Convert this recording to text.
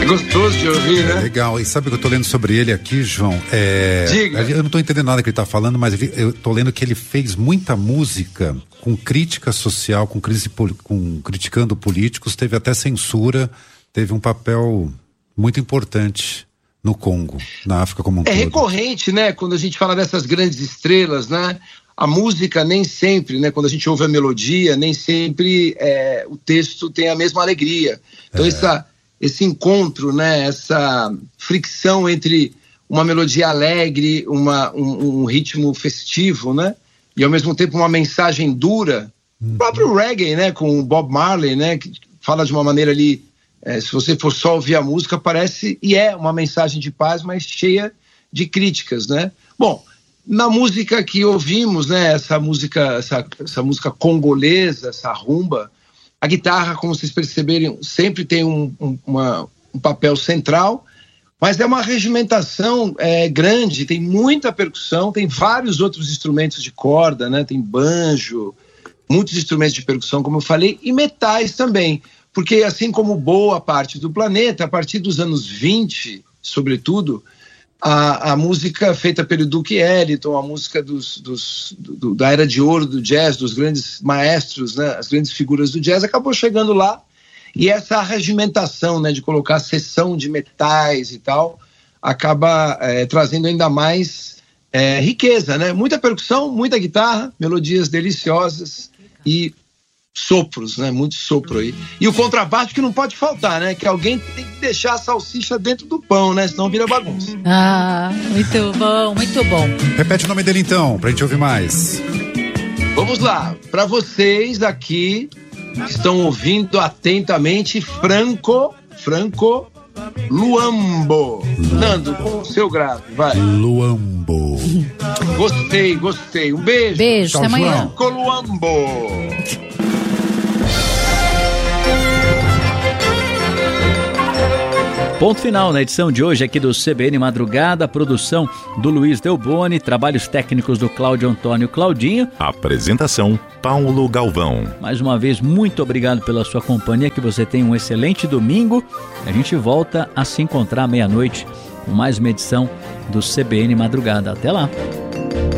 gostoso de ouvir, né? Legal. E sabe o que eu tô lendo sobre ele aqui, João? Diga. Eu não tô entendendo nada que ele tá falando, mas eu tô lendo que ele fez muita música com crítica social, criticando políticos, teve até censura, teve um papel muito importante no Congo, na África como um todo. É recorrente, né? Quando a gente fala dessas grandes estrelas, né? A música nem sempre, né? Quando a gente ouve a melodia, nem sempre o texto tem a mesma alegria. Então esse encontro, né? Essa fricção entre uma melodia alegre, um ritmo festivo, né? E ao mesmo tempo uma mensagem dura. O próprio reggae, né? Com o Bob Marley, né? Que fala de uma maneira ali, se você for só ouvir a música, parece, e é uma mensagem de paz, mas cheia de críticas, né? Bom, na música que ouvimos, né? Essa música congolesa, essa rumba, a guitarra, como vocês perceberem, sempre tem um papel central, mas é uma regimentação grande, tem muita percussão, tem vários outros instrumentos de corda, né? Tem banjo, muitos instrumentos de percussão, como eu falei, e metais também, porque assim como boa parte do planeta, a partir dos anos 20, sobretudo, a música feita pelo Duke Ellington, a música da era de ouro do jazz, dos grandes maestros, né? As grandes figuras do jazz, acabou chegando lá. E essa regimentação, né, de colocar seção de metais e tal, acaba trazendo ainda mais riqueza, né? Muita percussão, muita guitarra, melodias deliciosas e sopros, né? Muito sopro aí. E o contrabaixo que não pode faltar, né? Que alguém tem que deixar a salsicha dentro do pão, né? Senão vira bagunça. Ah, muito bom, muito bom. Repete o nome dele então, pra gente ouvir mais. Vamos lá. Para vocês aqui que estão ouvindo atentamente, Franco Luambo. Nando, com o seu grave, vai. Luambo. Gostei. Um beijo. Beijo, até amanhã. Franco Luambo. Ponto final na edição de hoje aqui do CBN Madrugada, produção do Luiz Delboni, trabalhos técnicos do Cláudio Antônio Claudinho. Apresentação, Paulo Galvão. Mais uma vez, muito obrigado pela sua companhia, que você tenha um excelente domingo. A gente volta a se encontrar à meia-noite com mais uma edição do CBN Madrugada. Até lá!